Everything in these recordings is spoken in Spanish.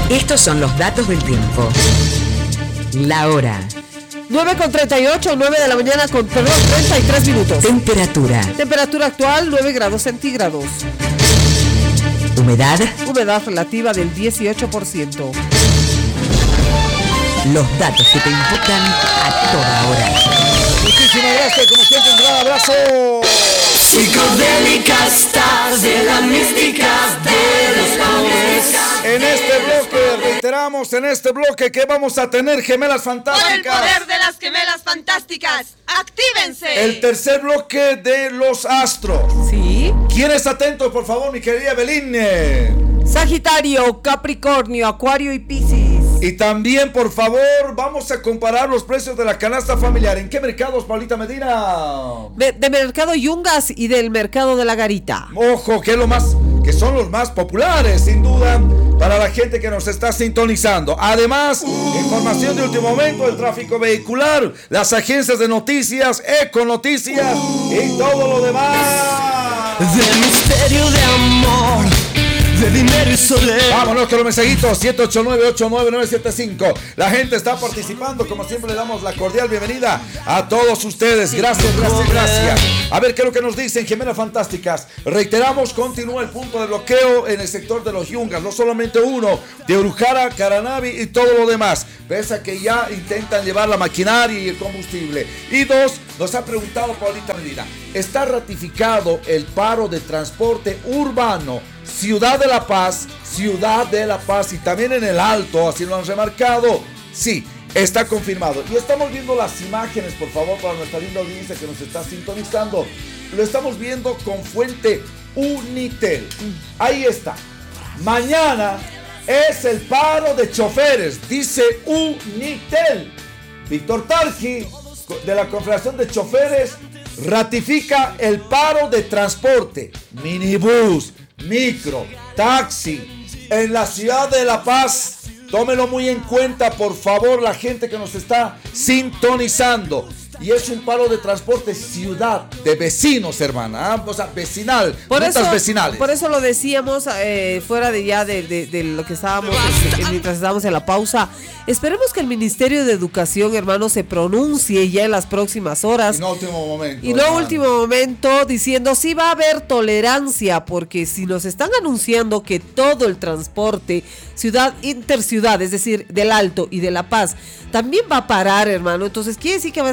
Estos son los datos del tiempo. La hora. 9:38, 9 de la mañana con 33 minutos. Temperatura. Temperatura actual 9 grados centígrados. Humedad. Humedad relativa del 18%. Los datos que te importan a toda hora. Muchísimas gracias, como siempre, un gran abrazo. Psicodélicas de la mística de los pobres. En este bloque, reiteramos, en este bloque que vamos a tener gemelas fantásticas. Por el poder de las gemelas fantásticas, ¡actívense! El tercer bloque de los astros. Sí. ¿Quiénes atentos, por favor, mi querida Evelyn? Sagitario, Capricornio, Acuario y Piscis. Y también, por favor, vamos a comparar los precios de la canasta familiar. ¿En qué mercados, Paulita Medina? De Mercado Yungas y del Mercado de la Garita. Ojo, que son los más populares, sin duda, para la gente que nos está sintonizando. Además, información de último momento, el tráfico vehicular, las agencias de noticias, Econoticias y todo lo demás. De misterio de amor, de dinero y soledad. Vámonos con los mensajitos. 789-89975. La gente está participando. Como siempre, le damos la cordial bienvenida a todos ustedes. Gracias. A ver qué es lo que nos dicen gemelas fantásticas. Reiteramos, continúa el punto de bloqueo en el sector de los Yungas. No solamente uno, de Urujara, Caranavi y todo lo demás. Pese a que ya intentan llevar la maquinaria y el combustible. Y dos, nos ha preguntado Paulita Medina. ¿Está ratificado el paro de transporte urbano? Ciudad de La Paz y también en el Alto, así lo han remarcado. Sí, está confirmado. Y estamos viendo las imágenes, por favor, para nuestra linda audiencia que nos está sintonizando. Lo estamos viendo con fuente Unitel. Ahí está. Mañana es el paro de choferes, dice Unitel. Víctor Tarqui, de la Confederación de Choferes, ratifica el paro de transporte, minibús, micro, taxi, en la ciudad de La Paz. Tómelo muy en cuenta, por favor, la gente que nos está sintonizando. Y es un paro de transporte ciudad, de vecinos, hermana, o sea, vecinal, rutas vecinales. Por eso lo decíamos fuera de ya de lo que estábamos, mientras estábamos en la pausa. Esperemos que el Ministerio de Educación, hermano, se pronuncie ya en las próximas horas. Y no último momento. Y no último momento, diciendo si va a haber tolerancia, porque si nos están anunciando que todo el transporte, interciudad, es decir, del Alto y de La Paz, también va a parar, hermano. Entonces quiere decir que va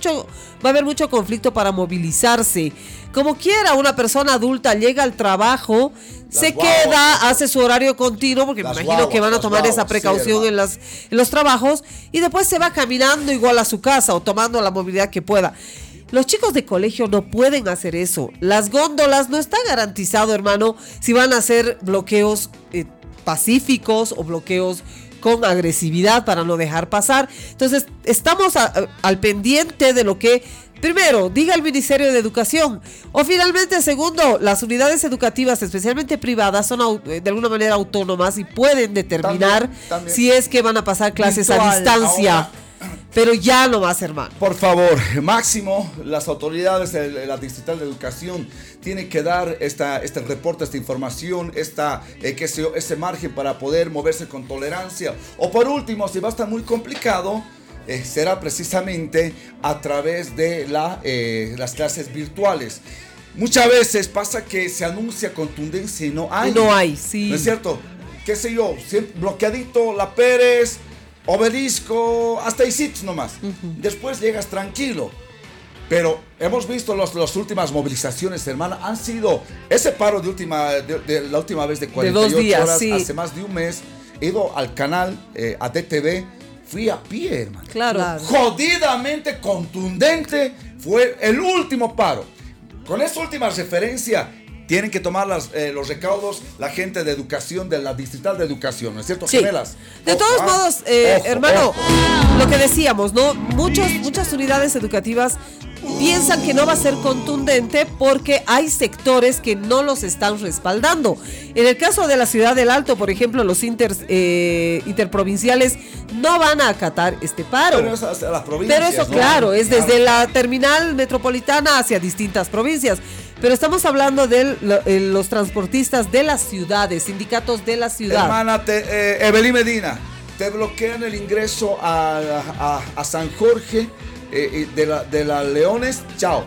a haber mucho conflicto para movilizarse. Como quiera, una persona adulta llega al trabajo, queda, hace su horario continuo, porque me imagino que van a tomar esa precaución en los trabajos, y después se va caminando igual a su casa o tomando la movilidad que pueda. Los chicos de colegio no pueden hacer eso. Las góndolas no está garantizado, hermano, si van a hacer bloqueos pacíficos o bloqueos con agresividad para no dejar pasar. Entonces, estamos al pendiente de lo que, primero, diga el Ministerio de Educación, o finalmente, segundo, las unidades educativas, especialmente privadas, son de alguna manera autónomas y pueden determinar también si es que van a pasar clases virtual, a distancia. Ahora, pero ya no más, hermano. Por favor, máximo, las autoridades de la Distrital de Educación tienen que dar este reporte, esta información, ese margen para poder moverse con tolerancia. O por último, si va a estar muy complicado, será precisamente a través de las clases virtuales. Muchas veces pasa que se anuncia contundencia y no hay. Sí. ¿No es cierto? ¿Qué sé yo? Bloqueadito, La Pérez, Obelisco, hasta Isitz nomás. Después llegas tranquilo. Pero hemos visto las últimas movilizaciones, hermana, han sido ese paro de la última vez de 48 horas, sí. Hace más de un mes. He ido al canal, a DTV, fui a pie, hermano. Claro. Jodidamente contundente fue el último paro. Con esa última referencia, tienen que tomar los recaudos la gente de educación, de la Distrital de Educación, ¿no es cierto, sí. Gemelas? De todos modos, hermano, lo que decíamos, ¿no? Muchas unidades educativas piensan que no va a ser contundente porque hay sectores que no los están respaldando. En el caso de la Ciudad del Alto, por ejemplo, los interprovinciales no van a acatar este paro. Pero eso hacia las provincias, pero eso, ¿no? claro, es desde la terminal metropolitana hacia distintas provincias. Pero estamos hablando de los transportistas de las ciudades, sindicatos de la ciudad. Hermana, Evelyn Medina, te bloquean el ingreso a San Jorge de la Leones, chao.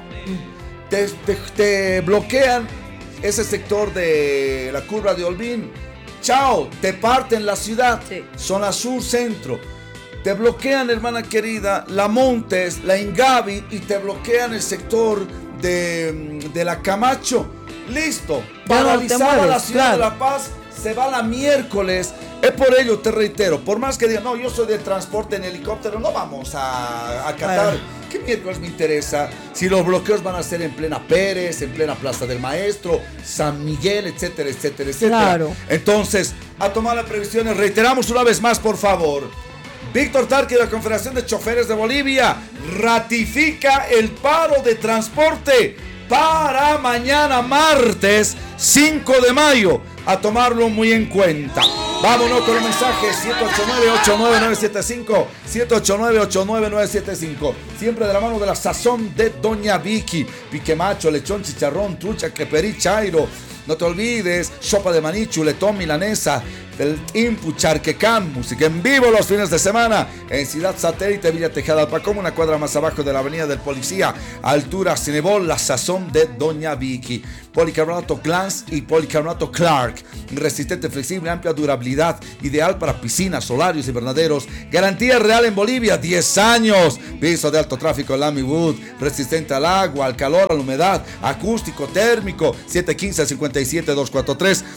Te bloquean ese sector de la curva de Olvín, chao. Te parten la ciudad, Sí. zona sur, centro. Te bloquean, hermana querida, la Montes, la Ingavi, y te bloquean el sector de la Camacho. Listo, Ya no te paralizada mueves, la ciudad de claro. La Paz, se va la miércoles. Es por ello, te reitero, por más que digan, no, yo soy de transporte en helicóptero, no vamos a Qatar. Bueno. ¿Qué miércoles me interesa? Si los bloqueos van a ser en plena Pérez, en plena Plaza del Maestro, San Miguel, etcétera, etcétera, etcétera. Claro. Entonces, a tomar las previsiones, reiteramos una vez más, por favor. Víctor Tarqui de la Confederación de Choferes de Bolivia ratifica el paro de transporte para mañana martes 5 de mayo. A tomarlo muy en cuenta. Vámonos con los mensajes. 789-89975, 789-89975. Siempre de la mano de la sazón de Doña Vicky. Pique macho, lechón, chicharrón, trucha, queperí, chairo. No te olvides, sopa de maní, chuletón, milanesa, del Impu, Charquecán, música en vivo los fines de semana en Ciudad Satélite, Villa Tejada, Alpacoma, una cuadra más abajo de la Avenida del Policía, altura Cinebol, la sazón de Doña Vicky. Policarbonato Glance y policarbonato Clark, resistente, flexible, amplia durabilidad, ideal para piscinas, solarios y invernaderos. Garantía real en Bolivia, 10 años. Piso de alto tráfico Lamy Wood, resistente al agua, al calor, a la humedad, acústico, térmico. 715-57243,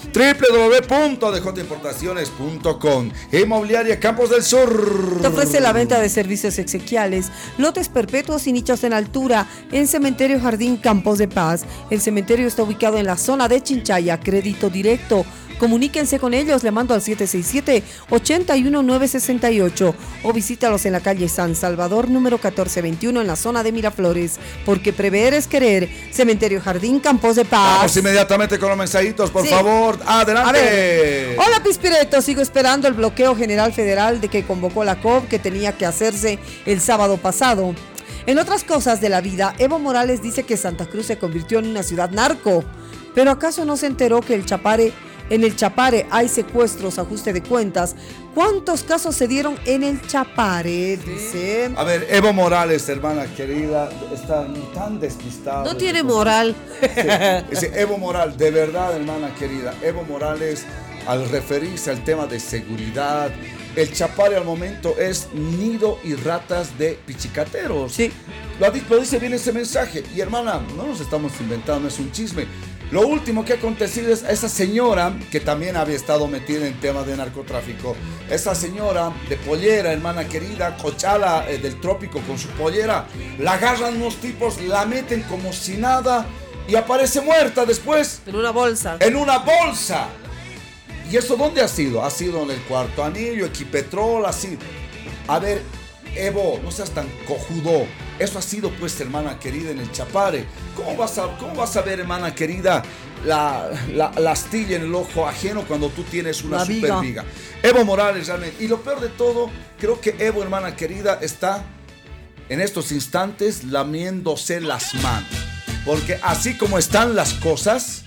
www.djimportaciones.com. Inmobiliaria Campos del Sur te ofrece la venta de servicios exequiales, lotes perpetuos y nichos en altura en Cementerio Jardín Campos de Paz. El cementerio está ubicado en la zona de Chinchaya. Crédito directo. Comuníquense con ellos llamando al 767-81968 o visítalos en la calle San Salvador número 1421 en la zona de Miraflores, porque prever es querer. Cementerio Jardín Campos de Paz. Vamos inmediatamente con los mensajitos, por Sí. favor. Adelante. A ver. Hola Pispireto, sigo esperando el bloqueo general federal de que convocó la COP, que tenía que hacerse el sábado pasado. En otras cosas de la vida, Evo Morales dice que Santa Cruz se convirtió en una ciudad narco. ¿Pero acaso no se enteró que en el Chapare hay secuestros, ajuste de cuentas? ¿Cuántos casos se dieron en el Chapare? Dice. A ver, Evo Morales, hermana querida, está tan despistado. No tiene moral. Sí, Evo Morales, de verdad, hermana querida, Evo Morales, al referirse al tema de seguridad, el Chapare al momento es nido y ratas de pichicateros. Sí. Lo dice bien ese mensaje. Y hermana, no nos estamos inventando, no es un chisme. Lo último que ha acontecido es esa señora que también había estado metida en temas de narcotráfico. Esa señora de pollera, hermana querida, cochala del trópico con su pollera. La agarran unos tipos, la meten como si nada y aparece muerta después. En una bolsa. En una bolsa. ¿Y eso dónde ha sido? Ha sido en el Cuarto Anillo, Equipetrol, así. A ver, Evo, no seas tan cojudo. Eso ha sido, pues, hermana querida, en el Chapare. ¿Cómo vas a ver, hermana querida, la astilla en el ojo ajeno cuando tú tienes una super viga? Evo Morales, realmente. Y lo peor de todo, creo que Evo, hermana querida, está en estos instantes lamiéndose las manos. Porque así como están las cosas,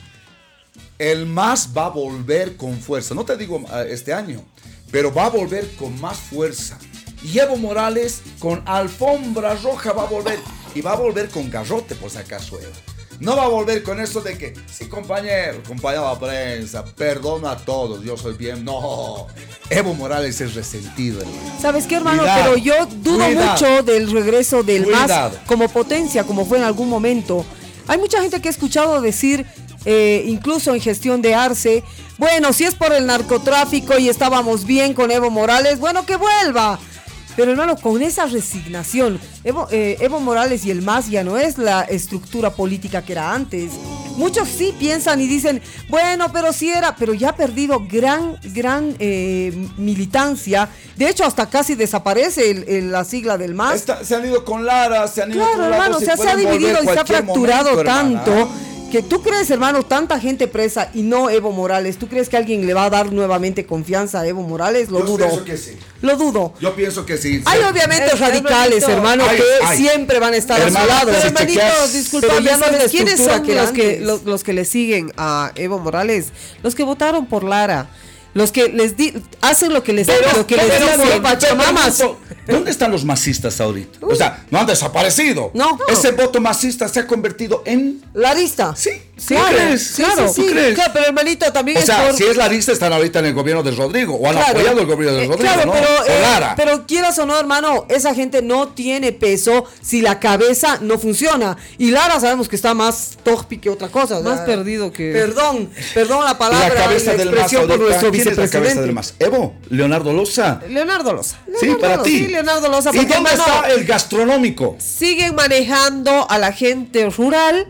el MAS va a volver con fuerza. No te digo este año, pero va a volver con más fuerza. Y Evo Morales con alfombra roja va a volver. Y va a volver con garrote, por si acaso, Evo. No va a volver con eso de que, sí, compañero de prensa, perdono a todos, yo soy bien. No, Evo Morales es resentido, hermano. ¿Sabes qué, hermano? Cuidado, Pero yo dudo mucho del regreso del MAS como potencia, como fue en algún momento. Hay mucha gente que ha escuchado decir, incluso en gestión de Arce, bueno, si es por el narcotráfico y estábamos bien con Evo Morales, bueno, que vuelva. Pero hermano, con esa resignación, Evo Morales y el MAS ya no es la estructura política que era antes. muchos sí piensan y dicen, bueno, pero sí era, pero ya ha perdido gran militancia. De hecho, hasta casi desaparece la sigla del MAS. Se han ido con Lara, se han ido Claro, con hermano, se ha dividido y se ha fracturado tanto. Que tú crees, hermano, tanta gente presa y no Evo Morales. ¿Tú crees que alguien le va a dar nuevamente confianza a Evo Morales? Lo dudo. Yo pienso que sí. Lo dudo. Yo pienso que sí. Hay obviamente radicales, hermano, que siempre van a estar a su lado. Pero, hermanitos, disculpa, ya no es la ¿quiénes son estructura los que le siguen a Evo Morales? Los que votaron por Lara. Los que hacen lo que les dicen Pachamamas. ¿Dónde están los masistas ahorita? O sea, no han desaparecido. No. Ese voto masista se ha convertido en larista. Sí. Claro, crees? claro. ¿Tú crees? Claro, pero hermanito, también O es sea, por... si es larista, están ahorita en el gobierno de Rodrigo. O han apoyado el gobierno de Rodrigo, Claro, ¿no? pero, pero quieras o no, hermano, esa gente no tiene peso si la cabeza no funciona. Y Lara sabemos que está más torpi que otra cosa. Más perdido que... Perdón la palabra. La cabeza del MAS por nuestro ¿Quién es la cabeza vicepresidente? del MAS? Evo, Leonardo Loza. Leonardo Loza. Sí, para ti. Sí, Leonardo Loza. ¿Y porque, dónde hermano, está el gastronómico? siguen manejando a la gente rural,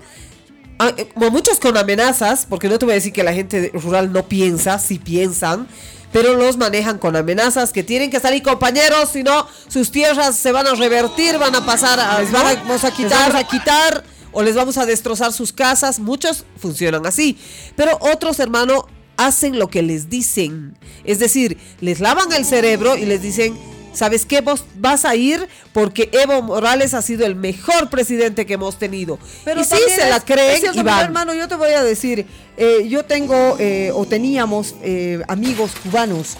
muchos con amenazas, porque no te voy a decir que la gente rural no piensa, sí piensan, pero los manejan con amenazas, que tienen que salir, compañeros, si no, sus tierras se van a revertir, van a pasar, les vamos a quitar, o les vamos a destrozar sus casas. Muchos funcionan así, pero otros, hermano, hacen lo que les dicen, es decir, les lavan el cerebro y les dicen, ¿sabes qué? Vos vas a ir porque Evo Morales ha sido el mejor presidente que hemos tenido. Pero y sí, se la creen y van. Hermano, yo te voy a decir, yo tengo o teníamos amigos cubanos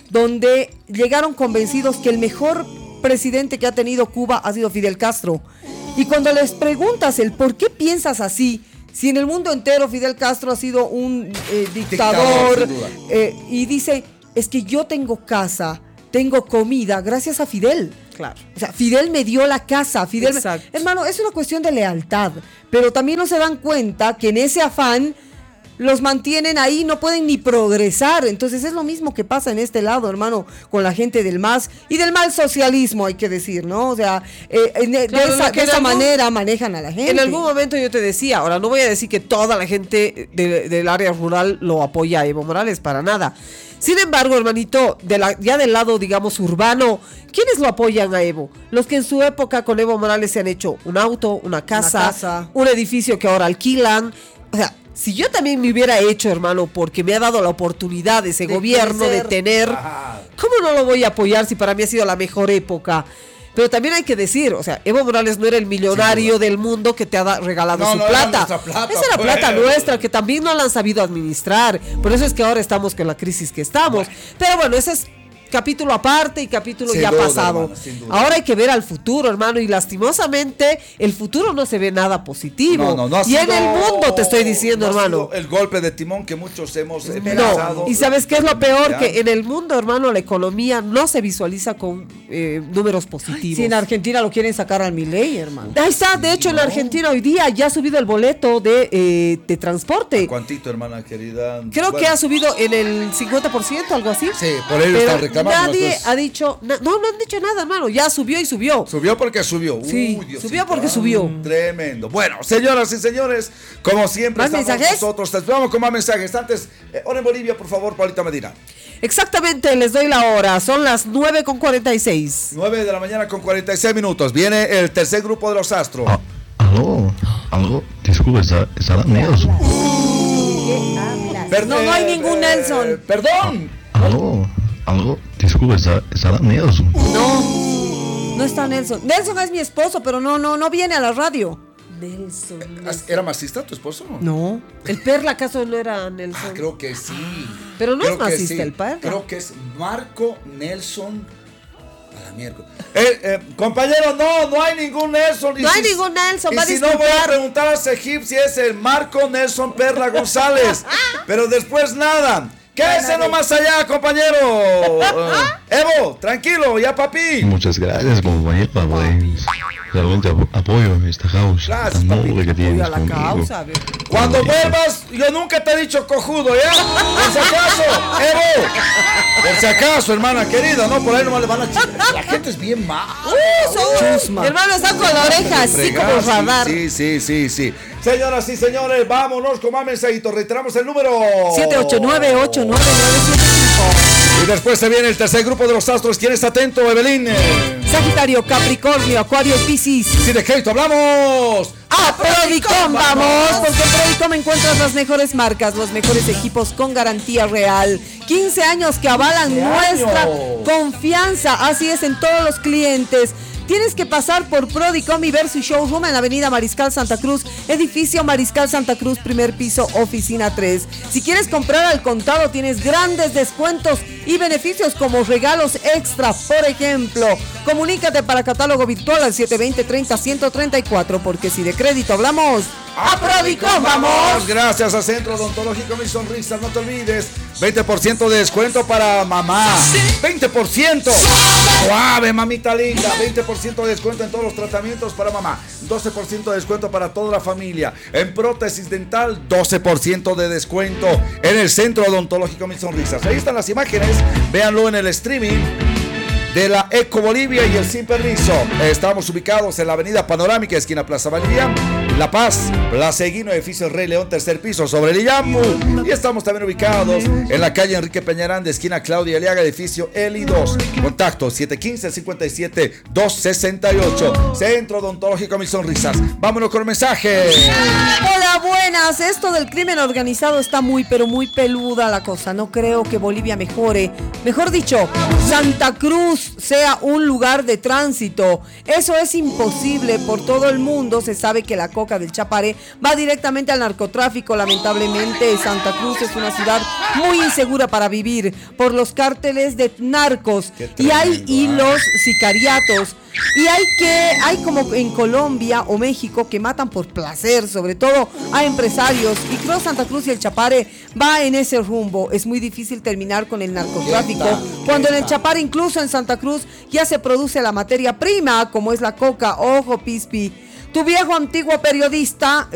donde llegaron convencidos que el mejor presidente que ha tenido Cuba ha sido Fidel Castro. Y cuando les preguntas el por qué piensas así, si en el mundo entero Fidel Castro ha sido un dictador, y dice, es que yo tengo casa, tengo comida gracias a Fidel. Claro. O sea, Fidel me dio la casa. Exacto. Hermano, es una cuestión de lealtad. Pero también no se dan cuenta que en ese afán los mantienen ahí, no pueden ni progresar. Entonces es lo mismo que pasa en este lado, hermano, con la gente del MAS y del mal socialismo, hay que decir, ¿no? O sea, de esa manera manejan a la gente. En algún momento yo te decía, ahora no voy a decir que toda la gente del área rural lo apoya a Evo Morales, para nada. Sin embargo, hermanito, ya del lado, digamos, urbano, ¿quiénes lo apoyan a Evo? Los que en su época con Evo Morales se han hecho un auto, una casa, un edificio que ahora alquilan. O sea, si yo también me hubiera hecho, hermano, porque me ha dado la oportunidad ese gobierno de tener, ¿cómo no lo voy a apoyar si para mí ha sido la mejor época? Pero también hay que decir, o sea, Evo Morales no era el millonario del mundo que te ha regalado su plata. Esa era plata nuestra, que también no la han sabido administrar. Por eso es que ahora estamos con la crisis que estamos. Pero bueno, ese es capítulo aparte y capítulo ya pasado. Hermano, ahora hay que ver al futuro, hermano, y lastimosamente el futuro no se ve nada positivo. No y en el mundo te estoy diciendo, hermano. El golpe de timón que muchos hemos pensado. No, y ¿sabes qué es lo peor? Que en el mundo, hermano, la economía no se visualiza con números positivos. Si en Argentina lo quieren sacar al Milei, hermano. Ahí está, de hecho en la Argentina hoy día ya ha subido el boleto de transporte. ¿Cuántito, hermana querida? Creo que ha subido en el 50%, algo así. Sí, por ello están reclamando. Nadie ha dicho, no han dicho nada, hermano, ya subió y subió. Subió porque subió. Sí, subió porque subió. Tremendo. Bueno, señoras y señores, como siempre ¿Más estamos mensajes? nosotros. Te esperamos con más mensajes. Antes, hora en Bolivia, por favor, Paulita Medina. Exactamente, les doy la hora, son las 9:46. 9 de la mañana con 46 minutos. Viene el tercer grupo de los astros. Aló, disculpe, ¿está Nelson? No hay ningún Nelson. Perdón. Aló, disculpe, ¿está Nelson? No está Nelson. Nelson es mi esposo, pero no viene a la radio. Nelson. ¿Era masista tu esposo? No. ¿El Perla acaso no era Nelson? Creo que sí. Pero no Creo es que masista sí. el Perla. Creo que es Marco Nelson. A la miércoles. Compañero, no hay ningún Nelson. No hay ningún Nelson, y va a si no, voy a disculpar. preguntar a Sejib si es el Marco Nelson Perla González. Pero después nada. Quédese nomás allá, compañero. Evo, tranquilo, ya papi. Muchas gracias, compañero, por realmente apoyo a esta causa Gracias, tan papi. noble que tienes A la conmigo. causa, a ver. Cuando vuelvas, yo nunca te he dicho cojudo, ¿ya? Por si acaso, Evo. Por si acaso, hermana querida, no, por ahí nomás le van a chismear. La gente es bien mala. Mi hermano está con la oreja así como radar. Sí. Señoras y señores, vámonos con más mensajitos. Reiteramos el número 789-89975. Y después se viene el tercer grupo de los astros. ¿Quién está atento, Evelyn? Sagitario, Capricornio, Acuario y Piscis. Sí, de crédito hablamos. ¡A Prodicom vamos! Porque en Prodicom encuentras las mejores marcas, los mejores equipos con garantía real. 15 años que avalan nuestra confianza. Así es, en todos los clientes. Tienes que pasar por Prodicom y ver su showroom en la avenida Mariscal Santa Cruz, edificio Mariscal Santa Cruz, primer piso, oficina 3. Si quieres comprar al contado, tienes grandes descuentos y beneficios como regalos extra. Por ejemplo, comunícate para catálogo virtual al 720-30-134, porque si de crédito hablamos, ¡a Prodicom vamos! Gracias a Centro Odontológico Mis Sonrisas. No te olvides, 20% de descuento para mamá. 20%. Suave, mamita linda. 20% de descuento en todos los tratamientos para mamá. 12% de descuento para toda la familia. En prótesis dental, 12% de descuento en el Centro Odontológico Mis Sonrisas. Ahí están las imágenes. Véanlo en el streaming de la Eco Bolivia y el Sin Permiso. Estamos ubicados en la avenida Panorámica, esquina Plaza Valdivia, La Paz, Plaza Eguino, edificio Rey León, tercer piso, sobre el Iyamu. Y estamos también ubicados en la calle Enrique Peñarán, esquina Claudia Aliaga, edificio Eli 2. Contacto 715-57-268. Centro Odontológico Mis Sonrisas. Vámonos con el mensaje. Hola, buenas. Esto del crimen organizado está muy, pero muy peluda la cosa. No creo que Bolivia mejore. Mejor dicho, Santa Cruz sea un lugar de tránsito. Eso es imposible. Por todo el mundo se sabe que la coca del Chapare va directamente al narcotráfico. Lamentablemente, Santa Cruz es una ciudad muy insegura para vivir por los cárteles de narcos y los sicariatos. Y hay como en Colombia o México que matan por placer, sobre todo a empresarios. Y creo Santa Cruz y el Chapare va en ese rumbo. Es muy difícil terminar con el narcotráfico cuando en el Chapare, incluso en Santa Cruz, ya se produce la materia prima, como es la coca. Ojo, Pispi. Tu viejo antiguo periodista,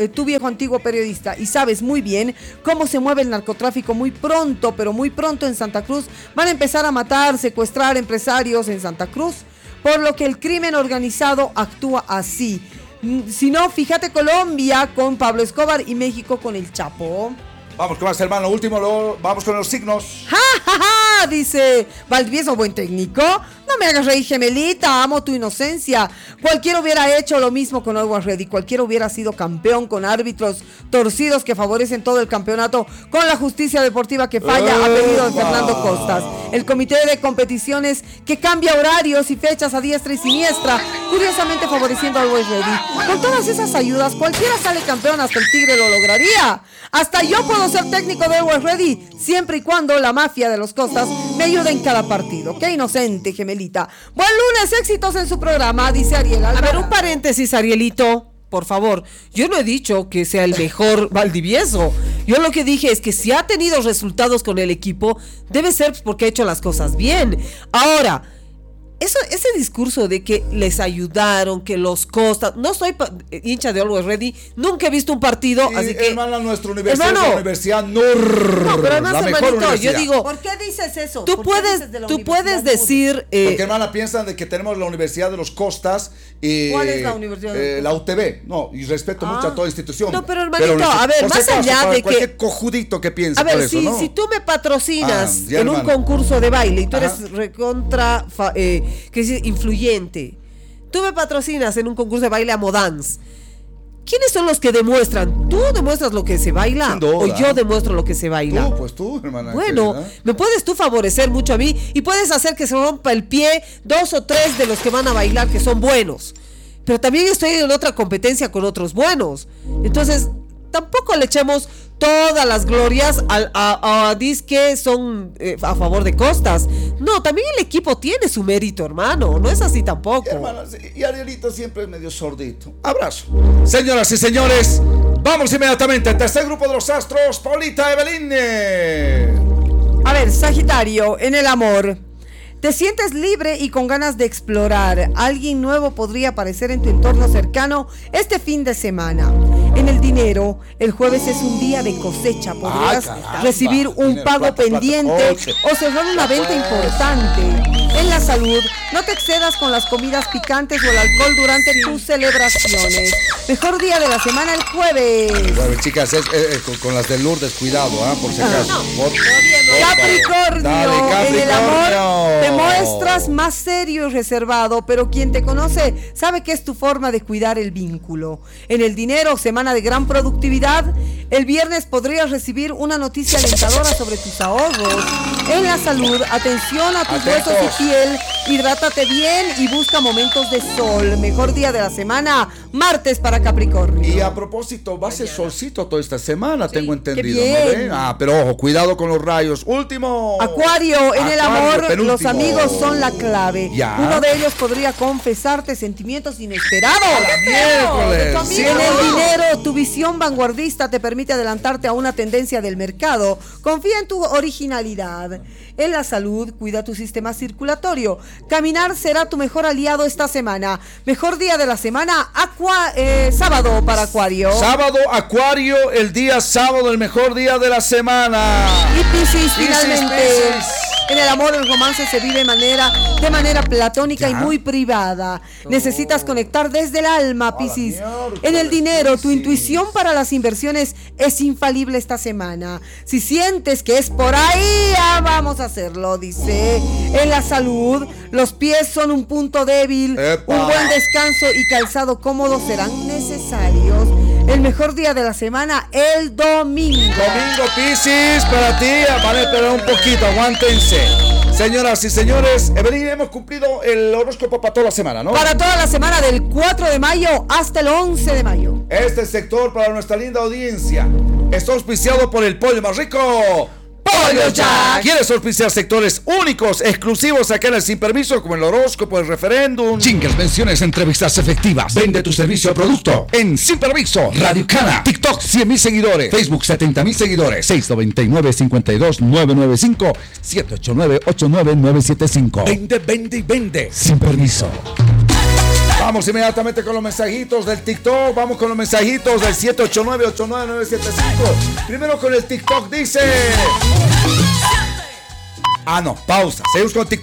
y sabes muy bien cómo se mueve el narcotráfico. Muy pronto, pero muy pronto en Santa Cruz van a empezar a matar, secuestrar empresarios en Santa Cruz, por lo que el crimen organizado actúa así. Si no, fíjate Colombia con Pablo Escobar y México con el Chapo. Vamos con más, hermano. Último, luego vamos con los signos. ¡Ja, ja, ja! Dice Valdivieso, buen técnico. No me hagas reír, gemelita. Amo tu inocencia. Cualquiera hubiera hecho lo mismo con Always Ready. Cualquiera hubiera sido campeón con árbitros torcidos que favorecen todo el campeonato, con la justicia deportiva que falla a pedido de Fernando Costas. El comité de competiciones que cambia horarios y fechas a diestra y siniestra, curiosamente favoreciendo a Always Ready. Con todas esas ayudas, cualquiera sale campeón. Hasta el Tigre lo lograría. Hasta yo puedo ser técnico de Always Ready, siempre y cuando la mafia de los Costas me ayude en cada partido. Qué inocente, gemelita. Buen lunes, éxitos en su programa, dice Ariel Alvarado. A ver, un paréntesis, Arielito, por favor. Yo no he dicho que sea el mejor Valdivieso. Yo lo que dije es que si ha tenido resultados con el equipo, debe ser porque ha hecho las cosas bien. Ahora, ese discurso de que les ayudaron, que los Costas, no soy hincha de Always Ready, nunca he visto un partido, así que hermana, nuestra universidad es la Universidad NUR. No, pero además, hermanito, yo digo, ¿por qué dices eso? Tú puedes decir porque, hermana, piensan de que tenemos la Universidad de los Costas y ¿cuál es la universidad? La UTB. No, y respeto mucho a toda institución. No, pero a ver, más allá de cualquier cojudito que piense, a ver, por eso, ¿no? Si tú me patrocinas en hermana, un concurso de baile y tú eres recontra que es influyente, tú me patrocinas en un concurso de baile a Modans, ¿quiénes son los que demuestran? ¿Tú demuestras lo que se baila? ¿O yo demuestro lo que se baila? Tú, hermana. Bueno, me puedes tú favorecer mucho a mí y puedes hacer que se rompa el pie 2 o 3 de los que van a bailar que son buenos, pero también estoy en otra competencia con otros buenos. Entonces tampoco le echemos todas las glorias a disque son a favor de Costas. No, también el equipo tiene su mérito, hermano. No es así tampoco. Hermanas, y Arielito siempre es medio sordito. Abrazo. Señoras y señores, vamos inmediatamente al tercer grupo de los astros. Paulita, Evelyn. A ver, Sagitario, en el amor. Te sientes libre y con ganas de explorar. Alguien nuevo podría aparecer en tu entorno cercano este fin de semana. En el dinero, el jueves es un día de cosecha. Podrías recibir un Dinero, pago plata, pendiente plata. o cerrar una venta importante. En la salud, no te excedas con las comidas picantes o el alcohol durante tus celebraciones. Mejor día de la semana el jueves. Bueno, chicas, con las de Lourdes, cuidado, por si acaso. Capricornio, Dale, en el amor Capricornio. te muestras más serio y reservado, pero quien te conoce sabe que es tu forma de cuidar el vínculo. En el dinero, semana de gran productividad, el viernes podrías recibir una noticia alentadora sobre tus ahorros. En la salud, atención a tus huesos y piel, hidrátate bien y busca momentos de sol. Mejor día de la semana, martes para Capricornio. Y a propósito, va a ser solcito toda esta semana, tengo entendido. qué ¿no bien. ven? Pero ojo, cuidado con los rayos. Último. Acuario, en el Acuario, amor, penúltimo. los amigos son la clave. Ya. Uno de ellos podría confesarte sentimientos inesperados. Miércoles. En el dinero, tu visión vanguardista te permite adelantarte a una tendencia del mercado. Confía en tu originalidad. En la salud, cuida tu sistema circulatorio. Caminar será tu mejor aliado esta semana. Mejor día de la semana, sábado para Acuario. Sábado, Acuario, el día sábado, el mejor día de la semana. Y Piscis, finalmente. Piscis. En el amor, el romance se vive de manera platónica y muy privada. Necesitas conectar desde el alma, Piscis. En el dinero, tu intuición para las inversiones es infalible esta semana. Si sientes que es por ahí, vamos a hacerlo, dice. En la salud, los pies son un punto débil. ¡Epa! Un buen descanso y calzado cómodo serán necesarios. El mejor día de la semana, el domingo. Domingo, Piscis, para ti. Van a esperar un poquito, aguántense. Señoras y señores, Evelyn, hemos cumplido el horóscopo para toda la semana, ¿no? Para toda la semana del 4 de mayo hasta el 11 de mayo. Este sector para nuestra linda audiencia está auspiciado por el pollo más rico. Pollo Jack. ¿Quieres auspiciar sectores únicos, exclusivos acá en el Sin Permiso, como el horóscopo, el referéndum? Jingles, menciones, entrevistas efectivas. Vende tu servicio o producto en Sin Permiso. Radio Cana. TikTok 100.000 seguidores. Facebook 70.000 seguidores. 699-52-995. 789-89975. Vende, vende y vende. Sin Permiso. Vamos inmediatamente con los mensajitos del TikTok. Vamos con los mensajitos del 789-89975. Primero con el TikTok dice... no, pausa. Seguimos con TikTok.